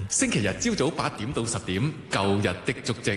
星期日朝早8點到10點，舊日的足跡。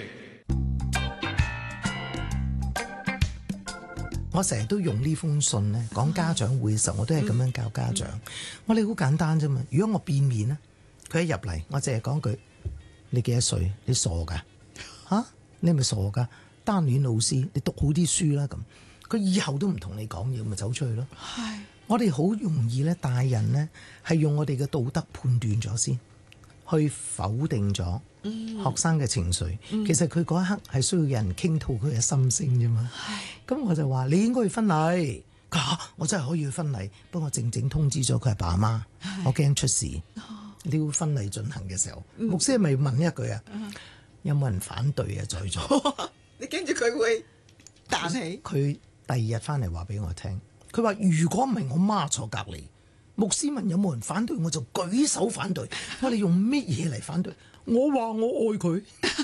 我成日都用呢封信咧講家長會嘅時候，我都係咁樣教家長。我哋好簡單啫嘛。如果我變面咧，佢一入嚟，我淨係講句：你幾多歲？你傻㗎？嚇？你係咪傻㗎？單戀老師，你讀好啲書啦咁。佢以後都唔同你講嘢，咪走出去咯。係。我哋好容易咧，大人咧係用我哋嘅道德判斷咗先，去否定咗學生嘅情緒。其實佢嗰一刻係需要有人傾吐佢嘅心聲啫嘛。咁我就話你應該去婚禮。佢話我真係可以去婚禮，不過我靜靜通知咗佢阿爸阿媽，我驚出事。你要婚禮進行嘅時候，牧師係咪問一句啊？有冇人反對啊？在座你驚住佢會彈起。 佢第二日翻嚟話俾我聽，佢話如果唔係我媽坐隔離，牧師問有冇人反對，我就舉手反對。我哋用乜嘢嚟反對？我話我愛佢。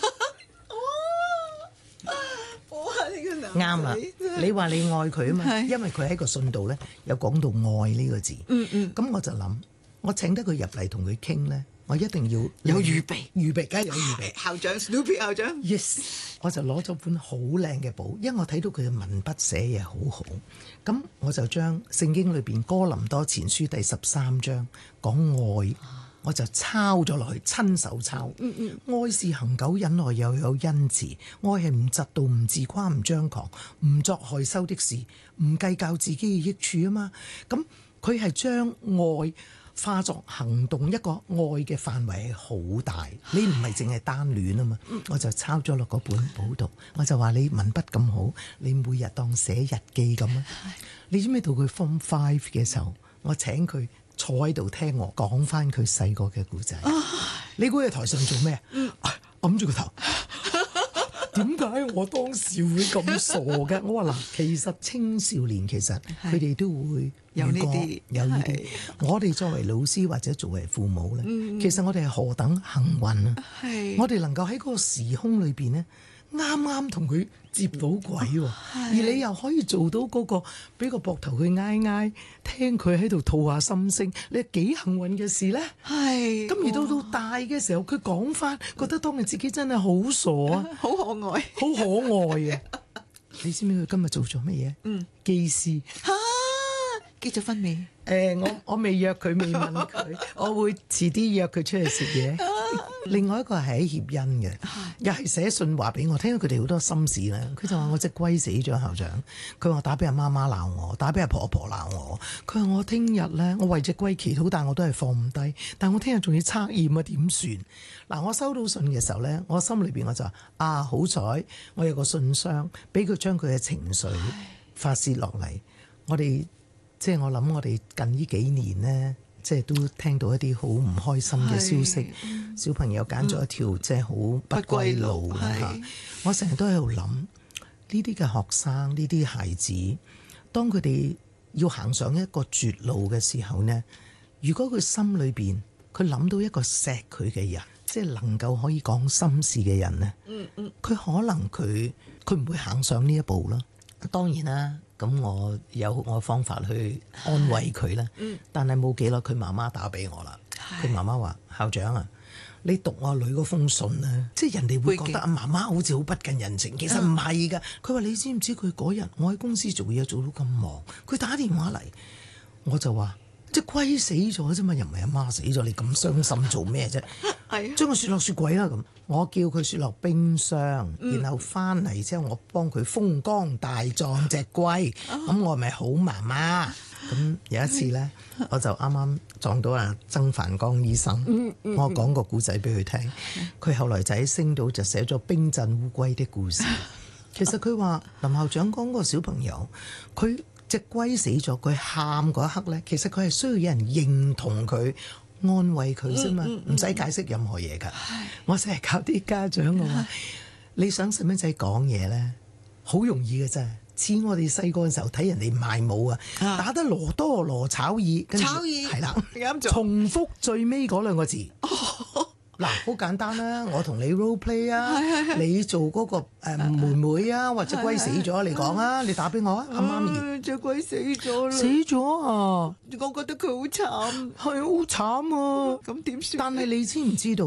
啱啦，你話你愛佢啊嘛，因為佢喺個信度咧有講到愛呢個字。咁我就諗，我請得佢入嚟同佢傾咧，我一定要有預備， 梗係有預備。 校長 Snoopy 校長 Yes， 我就攞咗本好靚嘅簿，因為我睇到佢嘅文筆寫嘢好好。咁我就將聖經裏邊哥林多前書第13章講愛，我就抄咗落去，親手抄。愛是恒久忍耐，又有恩慈。愛係唔嫉妒，唔自誇，唔張狂，唔作害羞的事，唔計較自己嘅益處啊嘛。咁佢係將愛化作行動，一個愛嘅範圍係好大。你唔係淨係單戀啊嘛。我就抄咗落嗰本簿度，我就話你文筆咁好，你每日當寫日記咁啊。你知唔知到佢 Form 5嘅時候，我請佢坐喺度聽我講翻佢細個嘅故仔。你估喺台上做咩？揞住個頭。點解我當時會咁傻嘅？我話嗱，其實青少年其實佢哋都會有呢啲， 有呢啲。我哋作為老師或者作為父母咧，其實我哋係何等幸運啊！我哋能夠喺嗰個時空裏邊咧，啱啱同佢接到軌喎，而你又可以做到嗰個俾個膊頭佢挨挨，聽佢喺度吐下心聲，你係幾幸運嘅事咧？咁而到大嘅時候，佢講翻，覺得當日自己真係好傻啊， 好可愛， 好可愛啊！你知唔知佢今日做咗乜嘢？機師。 結咗婚未？ 我未約佢，未問佢，我會遲啲約佢出去食嘢。另外一個係喺協恩嘅，又係寫信話俾我聽，佢哋好多心事咧。佢就話我隻龜死咗，校長。佢話打俾阿媽媽鬧我，打俾阿婆婆鬧我。佢話我聽日咧，我為隻龜祈禱，但我都係放唔低。但我聽日仲要測驗啊，點算？嗱，我收到信嘅時候咧，我心裏邊我就話好彩，我有個信箱，俾佢將佢嘅情緒發泄落嚟。我哋即係我諗，我哋近呢幾年呢，即係都聽到一啲好唔開心嘅消息。小朋友揀咗一條即係好不歸路啦。我成日都喺度諗，呢啲嘅學生，呢啲孩子，當佢哋要行上一個絕路嘅時候呢，如果佢心裏邊佢諗到一個錫佢嘅人，即係能夠可以講心事嘅人呢，佢可能佢唔會行上呢一步啦。當然啦。咁我有我方法去安慰佢啦，但係冇幾耐佢媽媽打俾我啦。佢媽媽話：校長啊，你讀我女嗰封信啊，即係人哋會覺得阿媽媽好似好不近人情，其實唔係㗎。佢話你知唔知佢嗰日我喺公司做嘢做到咁忙，佢打電話嚟，我就話隻龜死咗啫嘛，又唔係阿媽死咗，你咁傷心做咩啫？將佢雪落雪櫃啦咁，我叫佢雪落冰箱，然後翻嚟之後我幫佢風乾大壯隻龜，咁我咪好媽媽。咁有一次呢，我就啱啱撞到阿曾繁光醫生，我講個故仔俾佢聽，佢後來就喺星島就寫咗《冰鎮烏龜的故事》。其實佢話林校長講個小朋友，佢隻龜死咗，佢喊嗰一刻呢，其實佢係需要有人認同佢。安慰佢啫嘛，唔使解釋任何嘢㗎。我成日教啲家長我話，你想細蚊仔講嘢咧，好容易嘅啫。似我哋細個嘅時候睇人哋賣舞啊，打得羅多羅炒耳， 炒耳係啦， 啱做， 重複最尾嗰兩個字。嗱，好簡單啦，我同你 role play 啊，你做嗰個妹妹啊，或者龜死咗，你講啊，你打俾我啊，阿媽咪。 隻龜死咗啦！ 死咗啊！ 我覺得佢好慘， 係好慘啊！ 咁點算？ 但係你知唔知道？